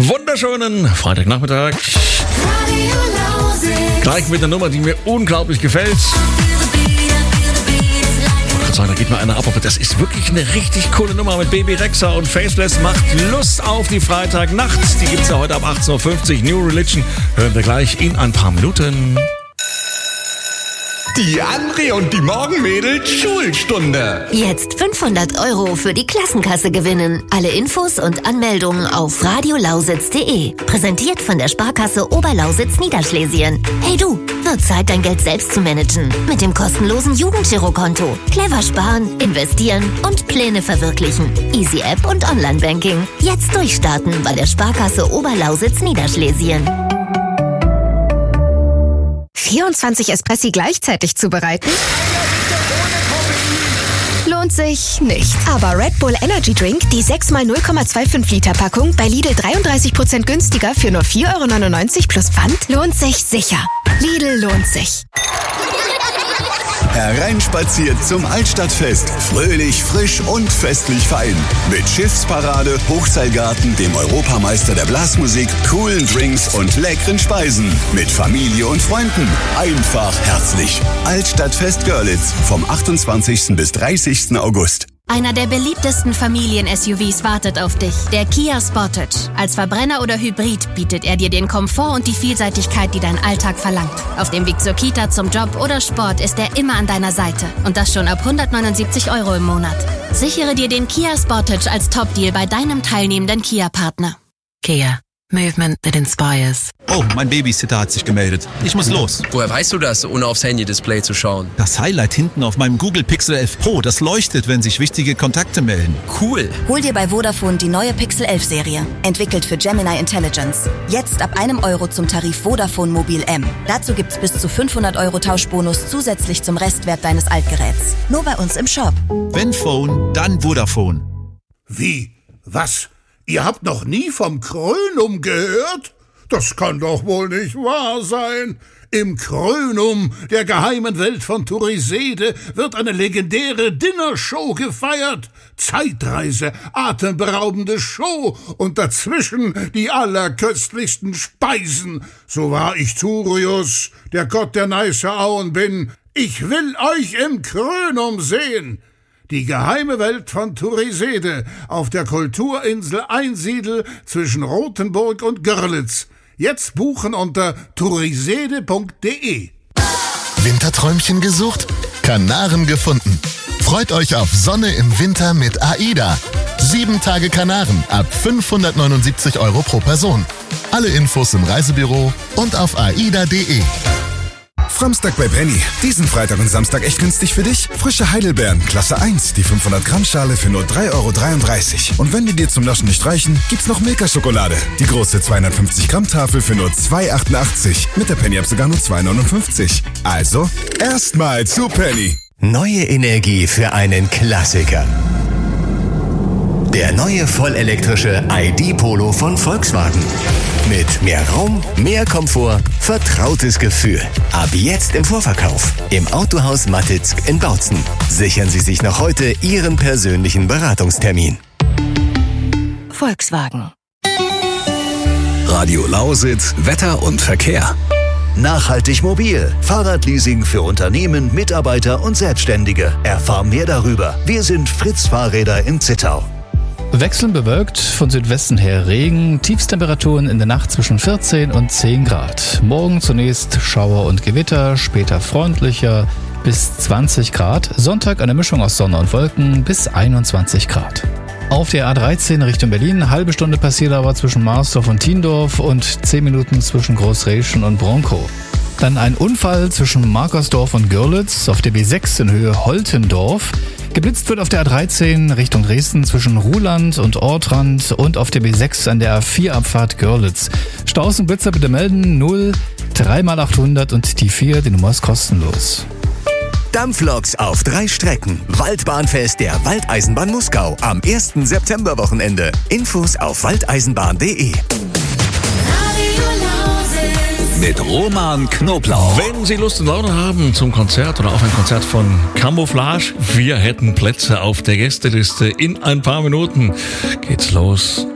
Wunderschönen Freitagnachmittag. Gleich mit einer Nummer, die mir unglaublich gefällt. Ich kann sagen, da geht mir einer ab, aber das ist wirklich eine richtig coole Nummer mit Baby Rexha und Faceless. Macht Lust auf die Freitagnacht. Die gibt's ja heute ab 18.50 Uhr. New Religion hören wir gleich in ein paar Minuten. Die André und die Morgenmädels Schulstunde. Jetzt 500 € für die Klassenkasse gewinnen. Alle Infos und Anmeldungen auf radiolausitz.de. Präsentiert von der Sparkasse Oberlausitz-Niederschlesien. Hey du, wird Zeit, dein Geld selbst zu managen. Mit dem kostenlosen Jugendgirokonto. Clever sparen, investieren und Pläne verwirklichen. Easy App und Online-Banking. Jetzt durchstarten bei der Sparkasse Oberlausitz-Niederschlesien. 24 Espressi gleichzeitig zubereiten? Lohnt sich nicht. Aber Red Bull Energy Drink, die 6x0,25 Liter Packung, bei Lidl 33% günstiger für nur 4,99 € plus Pfand, lohnt sich sicher. Lidl lohnt sich. Hereinspaziert zum Altstadtfest. Fröhlich, frisch und festlich fein. Mit Schiffsparade, Hochseilgarten, dem Europameister der Blasmusik, coolen Drinks und leckeren Speisen. Mit Familie und Freunden. Einfach herzlich. Altstadtfest Görlitz vom 28. bis 30. August. Einer der beliebtesten Familien-SUVs wartet auf dich. Der Kia Sportage. Als Verbrenner oder Hybrid bietet er dir den Komfort und die Vielseitigkeit, die dein Alltag verlangt. Auf dem Weg zur Kita, zum Job oder Sport ist er immer an deiner Seite. Und das schon ab 179 € im Monat. Sichere dir den Kia Sportage als Top-Deal bei deinem teilnehmenden Kia-Partner. Kia. Movement that inspires. Oh, mein Babysitter hat sich gemeldet. Ich muss los. Woher weißt du das, ohne aufs Handy-Display zu schauen? Das Highlight hinten auf meinem Google Pixel 11 Pro, das leuchtet, wenn sich wichtige Kontakte melden. Cool. Hol dir bei Vodafone die neue Pixel 11 Serie. Entwickelt für Gemini Intelligence. Jetzt ab €1 zum Tarif Vodafone Mobil M. Dazu gibt's bis zu 500 € Tauschbonus zusätzlich zum Restwert deines Altgeräts. Nur bei uns im Shop. Wenn Phone, dann Vodafone. Wie? Was? Ihr habt noch nie vom Krönum gehört? Das kann doch wohl nicht wahr sein. Im Krönum, der geheimen Welt von Turisede, wird eine legendäre Dinnershow gefeiert. Zeitreise, atemberaubende Show und dazwischen die allerköstlichsten Speisen. So wahr ich Turius, der Gott der Neiße Auen bin. Ich will euch im Krönum sehen. Die geheime Welt von Turisede auf der Kulturinsel Einsiedel zwischen Rothenburg und Görlitz. Jetzt buchen unter turisede.de. Winterträumchen gesucht? Kanaren gefunden. Freut euch auf Sonne im Winter mit AIDA. 7 Tage Kanaren ab 579 € pro Person. Alle Infos im Reisebüro und auf aida.de. Samstag bei Penny. Diesen Freitag und Samstag echt günstig für dich? Frische Heidelbeeren, Klasse 1, die 500 Gramm Schale für nur 3,33 €. Und wenn die dir zum Naschen nicht reichen, gibt's noch Milka-Schokolade. Die große 250 Gramm Tafel für nur 2,88 €. Mit der Penny-App sogar nur 2,59 €. Also, erstmal zu Penny. Neue Energie für einen Klassiker. Der neue vollelektrische ID Polo von Volkswagen. Mit mehr Raum, mehr Komfort, vertrautes Gefühl. Ab jetzt im Vorverkauf. Im Autohaus Mattitzk in Bautzen. Sichern Sie sich noch heute Ihren persönlichen Beratungstermin. Volkswagen. Radio Lausitz, Wetter und Verkehr. Nachhaltig mobil. Fahrradleasing für Unternehmen, Mitarbeiter und Selbstständige. Erfahr mehr darüber. Wir sind Fritz Fahrräder in Zittau. Wechselnd bewölkt, von Südwesten her Regen, Tiefstemperaturen in der Nacht zwischen 14 und 10 Grad. Morgen zunächst Schauer und Gewitter, später freundlicher bis 20 Grad. Sonntag eine Mischung aus Sonne und Wolken bis 21 Grad. Auf der A13 Richtung Berlin, halbe Stunde Passierdauer zwischen Marsdorf und Tiendorf und 10 Minuten zwischen Großreschen und Bronkow. Dann ein Unfall zwischen Markersdorf und Görlitz auf der B6 in Höhe Holtendorf. Geblitzt wird auf der A13 Richtung Dresden zwischen Ruhland und Ortrand und auf der B6 an der A4-Abfahrt Görlitz. Staus und Blitzer bitte melden 0 3x800 und die 4, die Nummer ist kostenlos. Dampfloks auf 3 Strecken. Waldbahnfest der Waldeisenbahn Muskau am 1. Septemberwochenende. Infos auf waldeisenbahn.de. Mit Roman Knoblauch. Wenn Sie Lust und Laune haben zum Konzert oder auf ein Konzert von Camouflage, wir hätten Plätze auf der Gästeliste. In ein paar Minuten geht's los.